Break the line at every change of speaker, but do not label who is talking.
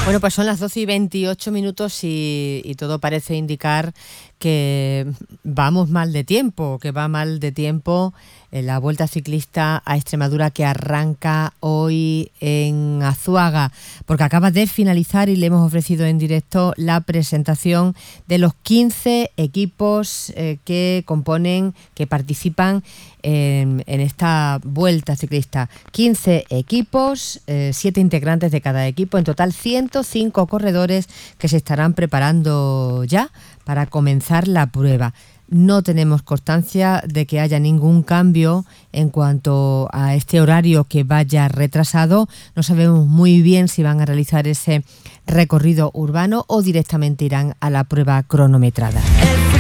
Bueno, pues son las 12:28 y todo parece indicar que vamos mal de tiempo, que va mal de tiempo en la Vuelta Ciclista a Extremadura que arranca hoy en Azuaga, porque acaba de finalizar y le hemos ofrecido en directo la presentación de los 15 equipos que participan en esta Vuelta Ciclista. 15 equipos, 7 integrantes de cada equipo, en total 105 corredores que se estarán preparando ya para comenzar la prueba. No tenemos constancia de que haya ningún cambio en cuanto a este horario que vaya retrasado. No sabemos muy bien si van a realizar ese recorrido urbano o directamente irán a la prueba cronometrada.